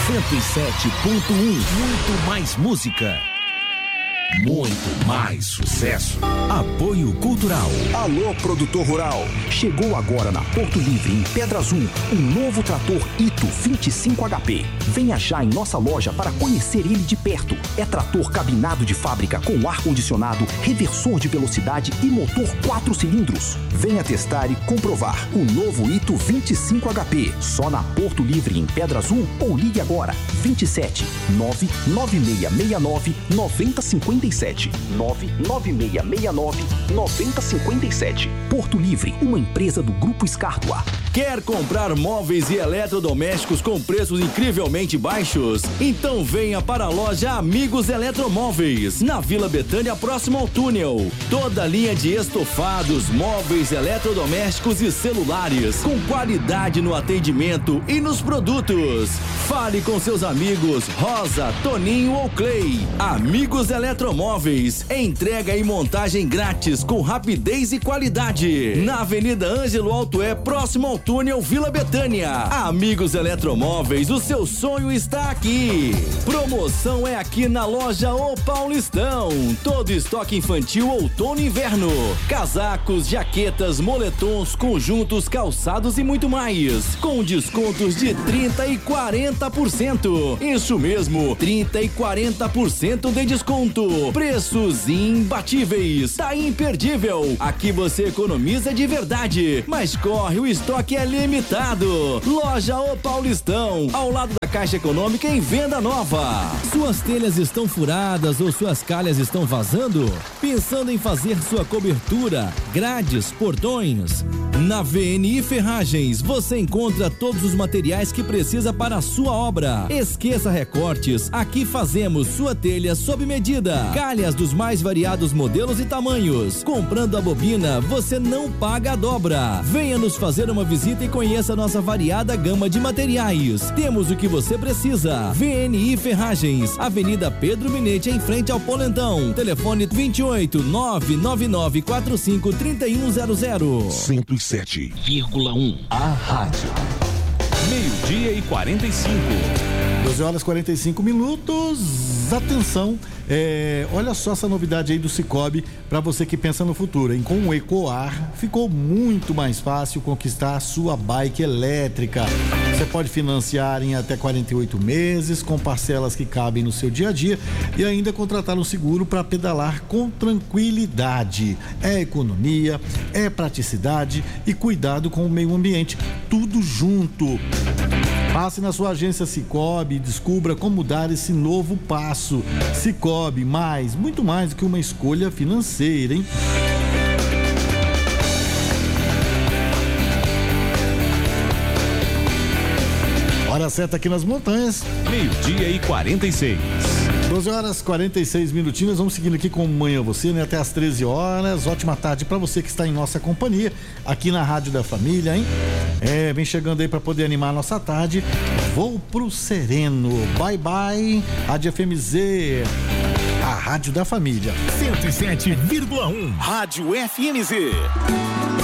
Muito mais música. Muito mais sucesso. Apoio Cultural. Alô, produtor rural. Chegou agora na Porto Livre, em Pedra Azul, um novo trator Ito 25 HP. Venha já em nossa loja para conhecer ele de perto. É trator cabinado de fábrica com ar-condicionado, reversor de velocidade e motor 4 cilindros. Venha testar e comprovar o novo Ito 25 HP. Só na Porto Livre, em Pedra Azul, ou ligue agora 27 99669 9057. 99669 9057. Porto Livre, uma empresa do Grupo Escártua. Quer comprar móveis e eletrodomésticos com preços incrivelmente baixos? Então venha para a loja Amigos Eletromóveis, na Vila Betânia, próximo ao túnel. Toda linha de estofados, móveis, eletrodomésticos e celulares, com qualidade no atendimento e nos produtos. Fale com seus amigos Rosa, Toninho ou Clay. Amigos Eletromóveis, entrega e montagem grátis com rapidez e qualidade. Na Avenida Ângelo Altoé, próximo ao túnel Vila Betânia. Amigos Eletromóveis, o seu sonho está aqui. Promoção é aqui na loja O Paulistão. Todo estoque infantil outono e inverno. Casacos, jaquetas, moletons, conjuntos, calçados e muito mais. Com descontos de 30% e 40%. Isso mesmo, 30% e 40% de desconto. Preços imbatíveis. Tá imperdível. Aqui você economiza de verdade. Mas corre, o estoque é limitado. Loja O Paulistão, ao lado da Caixa Econômica, em venda nova. Suas telhas estão furadas ou suas calhas estão vazando? Pensando em fazer sua cobertura, grades, portões? Na VNI Ferragens você encontra todos os materiais que precisa para a sua obra. Esqueça recortes, aqui fazemos sua telha sob medida. Calhas dos mais variados modelos e tamanhos. Comprando a bobina, você não paga a dobra. Venha nos fazer uma visita e conheça nossa variada gama de materiais. Temos o que você precisa. VNI Ferragens, Avenida Pedro Minete, em frente ao Polentão. Telefone 28 99945 3100. 107,1. A rádio. 12h45. 12h45. Atenção, olha só essa novidade aí do Sicoob para você que pensa no futuro, hein? Com o Ecoar ficou muito mais fácil conquistar a sua bike elétrica. Você pode financiar em até 48 meses, com parcelas que cabem no seu dia a dia e ainda contratar um seguro para pedalar com tranquilidade. É economia, é praticidade e cuidado com o meio ambiente, tudo junto. Passe na sua agência Sicoob e descubra como dar esse novo passo. Sicoob, muito mais do que uma escolha financeira, hein? Hora certa aqui nas montanhas. 12h46. 12h46. Vamos seguindo aqui com Manhã Você, né? Até às 13 horas. Ótima tarde para você que está em nossa companhia aqui na Rádio da Família, hein? Vem chegando aí para poder animar a nossa tarde. Vou pro Sereno. Bye bye. Rádio FMZ, a Rádio da Família. 107,1. Rádio FMZ.